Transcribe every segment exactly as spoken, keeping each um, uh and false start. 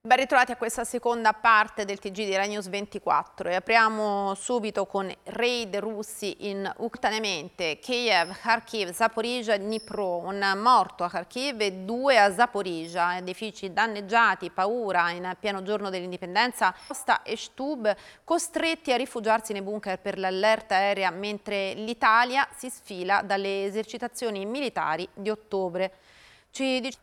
Ben ritrovati a questa seconda parte del T G di Rai News ventiquattro e apriamo subito con raid russi in Ucraina, Kiev, Kharkiv, Zaporizhzhia e Dnipro, un morto a Kharkiv e due a Zaporizhzhia, edifici danneggiati, paura in pieno giorno dell'indipendenza, Costa e Stub costretti a rifugiarsi nei bunker per l'allerta aerea mentre l'Italia si sfila dalle esercitazioni militari di ottobre. Ci dice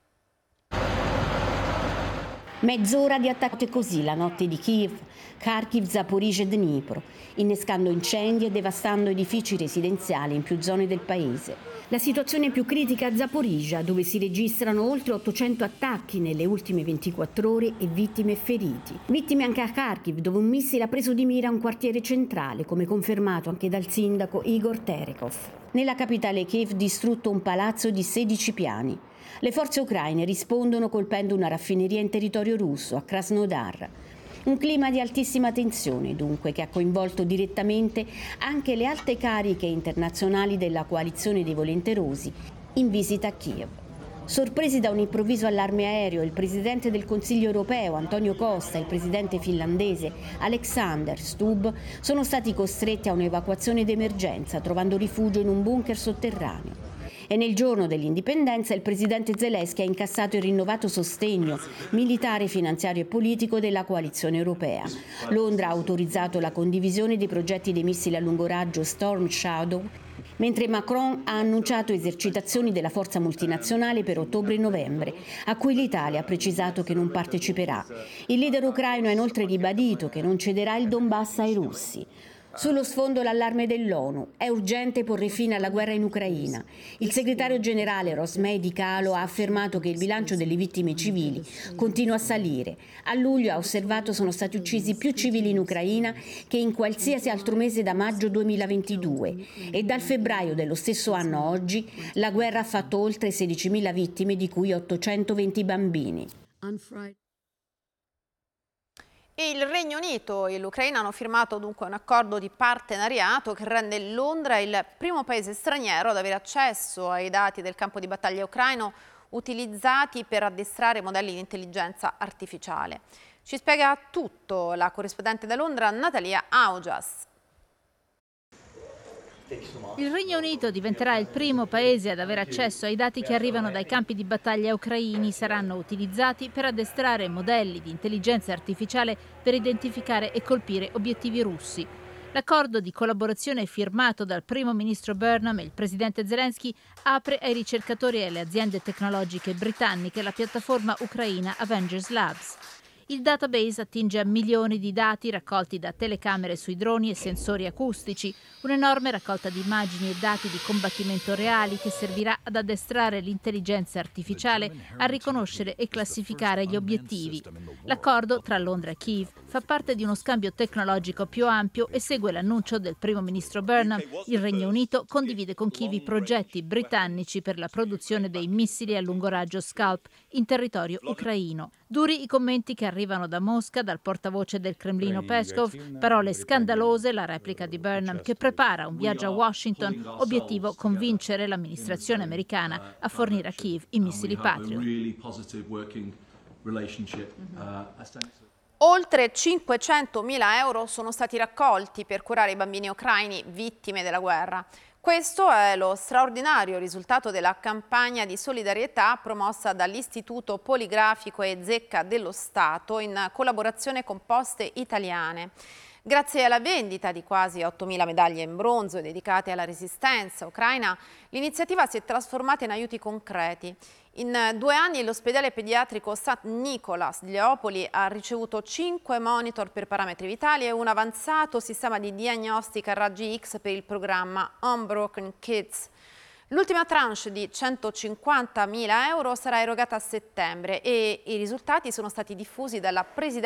Mezz'ora di attacco e così la notte di Kiev, Kharkiv, Zaporizhzhia e Dnipro, innescando incendi e devastando edifici residenziali in più zone del paese. La situazione è più critica a Zaporizhzhia, dove si registrano oltre ottocento attacchi nelle ultime ventiquattro ore e vittime e feriti. Vittime anche a Kharkiv, dove un missile ha preso di mira un quartiere centrale, come confermato anche dal sindaco Igor Terekov. Nella capitale Kiev distrutto un palazzo di sedici piani. Le forze ucraine rispondono colpendo una raffineria in territorio russo, a Krasnodar. Un clima di altissima tensione, dunque, che ha coinvolto direttamente anche le alte cariche internazionali della coalizione dei volenterosi in visita a Kiev. Sorpresi da un improvviso allarme aereo, il presidente del Consiglio europeo Antonio Costa e il presidente finlandese Alexander Stubb sono stati costretti a un'evacuazione d'emergenza, trovando rifugio in un bunker sotterraneo. E nel giorno dell'indipendenza il presidente Zelensky ha incassato il rinnovato sostegno militare, finanziario e politico della coalizione europea. Londra ha autorizzato la condivisione dei progetti dei missili a lungo raggio Storm Shadow, mentre Macron ha annunciato esercitazioni della forza multinazionale per ottobre e novembre, a cui l'Italia ha precisato che non parteciperà. Il leader ucraino ha inoltre ribadito che non cederà il Donbass ai russi. Sullo sfondo l'allarme dell'ONU. È urgente porre fine alla guerra in Ucraina. Il segretario generale Rosmei Di Calo ha affermato che il bilancio delle vittime civili continua a salire. A luglio, ha osservato, sono stati uccisi più civili in Ucraina che in qualsiasi altro mese da maggio duemilaventidue. E dal febbraio dello stesso anno a oggi la guerra ha fatto oltre sedicimila vittime, di cui ottocentoventi bambini. Il Regno Unito e l'Ucraina hanno firmato dunque un accordo di partenariato che rende Londra il primo paese straniero ad avere accesso ai dati del campo di battaglia ucraino utilizzati per addestrare modelli di intelligenza artificiale. Ci spiega tutto la corrispondente da Londra Natalia Augias. Il Regno Unito diventerà il primo paese ad avere accesso ai dati che arrivano dai campi di battaglia ucraini. Saranno utilizzati per addestrare modelli di intelligenza artificiale per identificare e colpire obiettivi russi. L'accordo di collaborazione firmato dal primo ministro Burnham e il presidente Zelensky apre ai ricercatori e alle aziende tecnologiche britanniche la piattaforma ucraina Avengers Labs. Il database attinge a milioni di dati raccolti da telecamere sui droni e sensori acustici, un'enorme raccolta di immagini e dati di combattimento reali che servirà ad addestrare l'intelligenza artificiale a riconoscere e classificare gli obiettivi. L'accordo tra Londra e Kiev fa parte di uno scambio tecnologico più ampio e segue l'annuncio del primo ministro Burnham. Il Regno Unito condivide con Kiev i progetti britannici per la produzione dei missili a lungo raggio Scalp in territorio ucraino. Duri i commenti che arrivano da Mosca, dal portavoce del Cremlino Peskov, parole scandalose, la replica di Burnham che prepara un viaggio a Washington, obiettivo convincere l'amministrazione americana a fornire a Kiev i missili Patriot. Oltre cinquecentomila euro sono stati raccolti per curare i bambini ucraini vittime della guerra. Questo è lo straordinario risultato della campagna di solidarietà promossa dall'Istituto Poligrafico e Zecca dello Stato in collaborazione con Poste Italiane. Grazie alla vendita di quasi ottomila medaglie in bronzo dedicate alla resistenza ucraina, l'iniziativa si è trasformata in aiuti concreti. In due anni l'ospedale pediatrico San Nicolas di Leopoli ha ricevuto cinque monitor per parametri vitali e un avanzato sistema di diagnostica a raggi X per il programma Unbroken Kids. L'ultima tranche di centocinquantamila euro sarà erogata a settembre e i risultati sono stati diffusi dalla Presidenza